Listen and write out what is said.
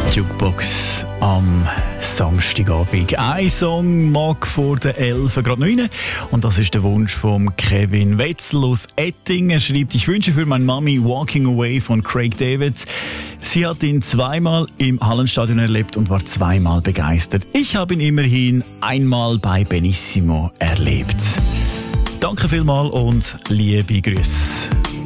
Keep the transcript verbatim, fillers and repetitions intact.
Jukebox am Samstagabend. Ein Song mag vor der elf gerade neun. Und das ist der Wunsch von Kevin Wetzel aus Ettingen. Er schreibt: Ich wünsche für meine Mami Walking Away von Craig David. Sie hat ihn zweimal im Hallenstadion erlebt und war zweimal begeistert. Ich habe ihn immerhin einmal bei Benissimo erlebt. Danke vielmals und liebe Grüße.